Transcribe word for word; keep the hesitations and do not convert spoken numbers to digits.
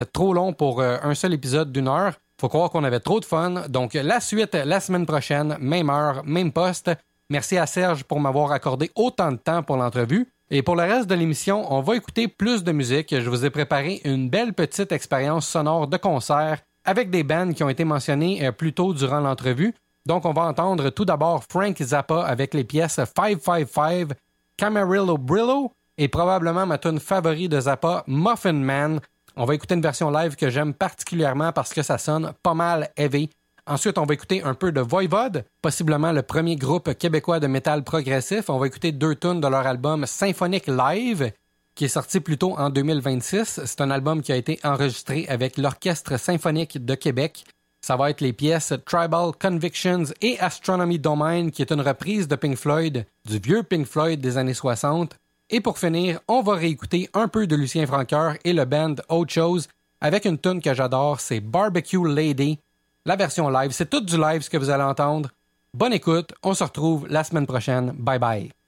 trop long pour euh, un seul épisode d'une heure. Faut croire qu'on avait trop de fun. Donc, la suite, la semaine prochaine, même heure, même poste. Merci à Serge pour m'avoir accordé autant de temps pour l'entrevue. Et pour le reste de l'émission, on va écouter plus de musique. Je vous ai préparé une belle petite expérience sonore de concert avec des bands qui ont été mentionnées euh, plus tôt durant l'entrevue. Donc, on va entendre tout d'abord Frank Zappa avec les pièces cinq cent cinquante-cinq, Camarillo Brillo et probablement ma tune favorite de Zappa, Muffin Man. On va écouter une version live que j'aime particulièrement parce que ça sonne pas mal heavy. Ensuite, on va écouter un peu de Voivod, possiblement le premier groupe québécois de métal progressif. On va écouter deux tunes de leur album Symphonic Live, qui est sorti plus tôt en deux mille vingt-six. C'est un album qui a été enregistré avec l'Orchestre symphonique de Québec. Ça va être les pièces Tribal Convictions et Astronomy Domain, qui est une reprise de Pink Floyd, du vieux Pink Floyd des années soixante. Et pour finir, on va réécouter un peu de Lucien Francoeur et le band Autre Chose avec une tune que j'adore, c'est Barbecue Lady. La version live, c'est tout du live ce que vous allez entendre. Bonne écoute, on se retrouve la semaine prochaine. Bye bye.